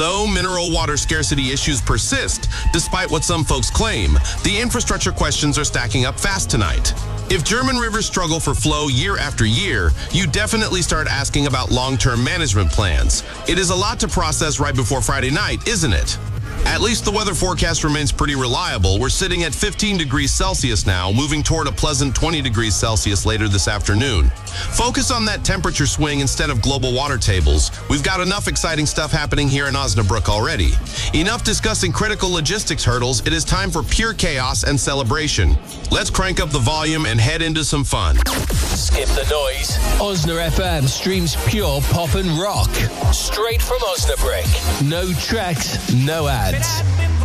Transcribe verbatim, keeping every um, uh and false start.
So, mineral water scarcity issues persist, despite what some folks claim. The infrastructure questions are stacking up fast tonight. If German rivers struggle for flow year after year, you definitely start asking about long-term management plans. It is a lot to process right before Friday night, isn't it? At least the weather forecast remains pretty reliable. We're sitting at fifteen degrees Celsius now, moving toward a pleasant twenty degrees Celsius later this afternoon. Focus on that temperature swing instead of global water tables. We've got enough exciting stuff happening here in Osnabrück already. Enough discussing critical logistics hurdles. It is time for pure chaos and celebration. Let's crank up the volume and head into some fun. Skip the noise. Osna F M streams pure pop and rock. Straight from Osnabrück. No tracks, no ads.